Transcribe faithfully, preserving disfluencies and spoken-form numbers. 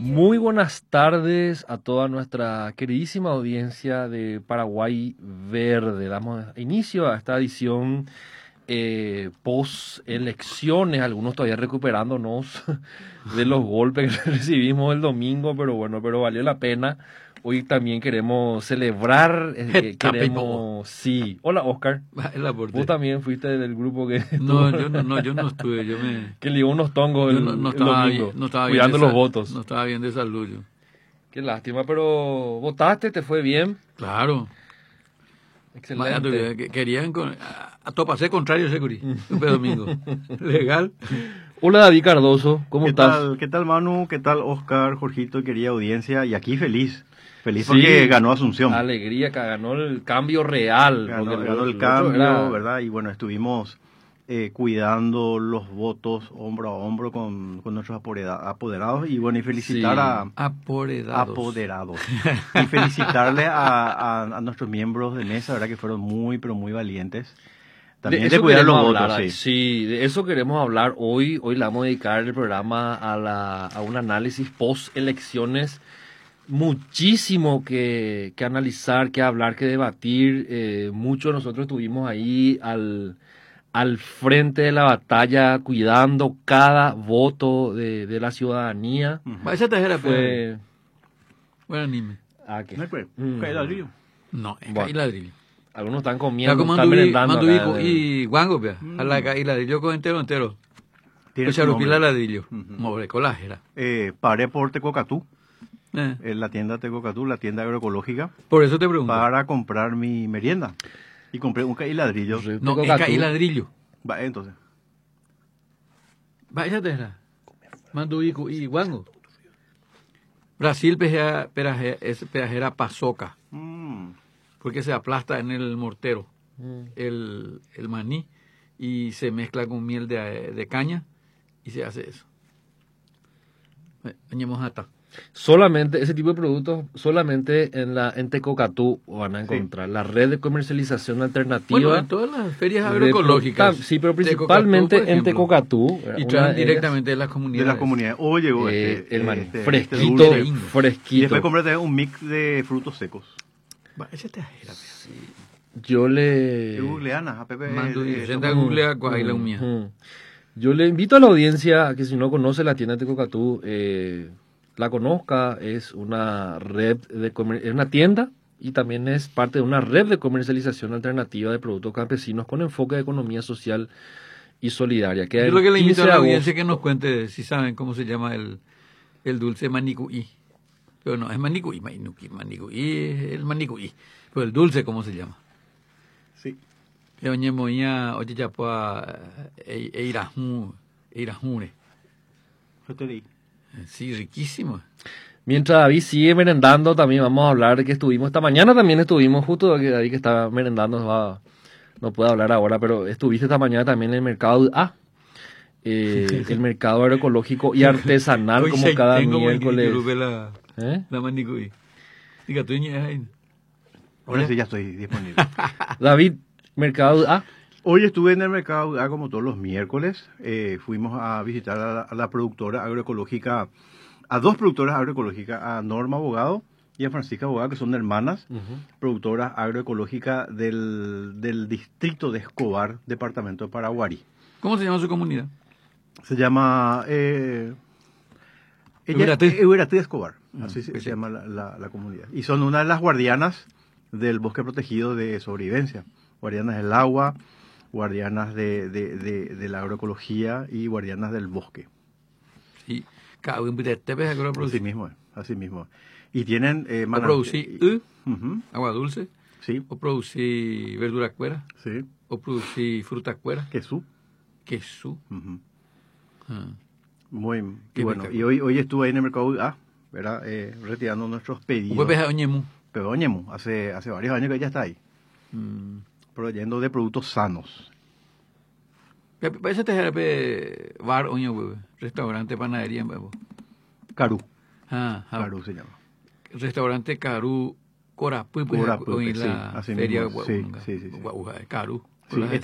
Muy buenas tardes a toda nuestra queridísima audiencia de Paraguay Verde. Damos inicio a esta edición eh, post-elecciones, algunos todavía recuperándonos de los golpes que recibimos el domingo, pero bueno, pero valió la pena. Hoy también queremos celebrar, eh, queremos... Sí. Hola, Oscar. Vos también fuiste del grupo que... No, yo no, no, yo no estuve, yo me... Que ligó unos tongos el, no, no el estaba domingo, bien, no estaba cuidando bien los votos. No estaba bien de salud yo. Qué lástima, pero votaste, te fue bien. Claro. Excelente. Vaya, que querían con, a, a topasé contrario Securi, este domingo. Legal. Hola David Cardoso, ¿cómo ¿Qué estás? Tal, ¿Qué tal Manu? ¿Qué tal Oscar, Jorgito, querida audiencia? Y aquí feliz. Feliz Sí, porque ganó Asunción. Alegría, que ganó el cambio real. Ganó, porque ganó el, el cambio, era... ¿verdad? Y bueno, estuvimos eh, cuidando los votos hombro a hombro con, con nuestros apodera- apoderados. Y bueno, y felicitar Sí. a... Apoderados. Apoderados. Y felicitarle a, a, a nuestros miembros de mesa, ¿verdad? Que fueron muy, pero muy valientes. También de, de cuidar los hablar, votos, sí. Sí, de eso queremos hablar hoy. Hoy le vamos a dedicar el programa a, la, a un análisis post-elecciones. Muchísimo que, que analizar, que hablar, que debatir. Eh, muchos de nosotros estuvimos ahí al, al frente de la batalla, cuidando cada voto de, de la ciudadanía. Uh-huh. Vaya tajera, Fue... Bueno, anime. Ah, ¿qué? ¿No es Mm. ¿Cae ladrillo? No, es Bueno. caí ladrillo. Algunos están Ya comiendo, como están manduí, merendando. manduí acá, eh. y guango, vea. Mm. A la caí ladrillo con entero, entero. Tiene Pues su charupila nombre. ladrillo. Ujú. Mobre, colágera. Eh, paré por Tecocatú. Eh. En la tienda Tecocatú, la tienda agroecológica, Por eso te pregunto. para comprar mi merienda. Y compré un caí ladrillo. Sí. No, es Tecocatú. caí ladrillo. Va, entonces. Vaya tajera. Manduí y guango. Brasil pejea, peraje- es peajera pasoca. Mm, Porque se aplasta en el mortero Mm. el, el maní y se mezcla con miel de, de caña y se hace eso. Eh, añemos hasta. Solamente, ese tipo de productos, solamente en la en Tecocatú van a encontrar. La red de comercialización alternativa. Bueno, en todas las ferias de agroecológicas. pro- Sí, pero Tecocatú, principalmente por en ejemplo. Tecocatú. Y una de traen ellas, directamente de las de comunidades. las comunidades. Hoy llegó eh, este, el maní, este- este fresquito, dulce. indio. Y fresquito. después compré también un mix de frutos secos. Va, esa te ajera, Yo le... Que googleana, a Pepe. Mando y eh, senda eh, googlea cuál la Mm, humía. mm. Yo le invito a la audiencia a que si no conoce la tienda Tecocatú, eh, la conozca. Es una red de comer- es una tienda y también es parte de una red de comercialización alternativa de productos campesinos con enfoque de economía social y solidaria. Queda Yo el lo que le invito quince a de la audiencia agosto. que nos cuente si saben cómo se llama el, el dulce manicuí. Pero no, es manicuí, manicuí, manicuí, es el manicuí. Pero el dulce, ¿cómo se llama? Sí. Que oñe moña, oye chapua, eirajú, eirajure. Yo te leí. Sí, riquísimo. Mientras David sigue merendando, también vamos a hablar de que estuvimos, esta mañana también estuvimos, justo que David que está merendando va, no puede hablar ahora, pero estuviste esta mañana también en el mercado A, eh, el mercado agroecológico y artesanal, Hoy como sí cada tengo buen miércoles. guillo, ve la, ¿Eh? la manicuí. Diga, tú ñe ahí. Ahora Oye. sí ya estoy disponible. David, mercado A. Hoy estuve en el mercado ah, como todos los miércoles. Eh, fuimos a visitar a la, a la productora agroecológica, a dos productoras agroecológicas, a Norma Abogado y a Francisca Abogado, que son hermanas, productoras agroecológicas del, del distrito de Escobar, departamento de Paraguarí. ¿Cómo se llama su comunidad? Se llama eh, ella- Euraté. Euraté de Escobar, Mm, así se, pues se sí. llama la, la- la comunidad. Y son una de las guardianas del bosque protegido de sobrevivencia. Guardianas del agua, guardianas de, de, de, de la agroecología y guardianas del bosque. Sí. Cada uno de te ves a Así producir. mismo, es, así mismo. es. Y tienen... Eh, O mana- producir y- uh, Ujú, agua dulce, sí, o producir verdura cuera, sí, o producir fruta cuera, queso. queso. Ujú. Ah. Muy Qué y bueno. espectáculo. Y hoy, hoy estuve ahí en el mercado A, ¿verdad? Eh, retirando nuestros pedidos. Un pepe oñemu. Pero Oñemu, hace, hace varios años que ella está ahí, Mm. proveyendo de productos sanos. Parece que pe bar oño, bebé. Restaurante, panadería, bebé. Carú, Ah, ah. Carú se llama. Restaurante Caru Corapuy, pues, Corapuy, en sí, la así feria mismo, sí, Guaunga. sí, sí, sí. Guauja, Caru. Sí,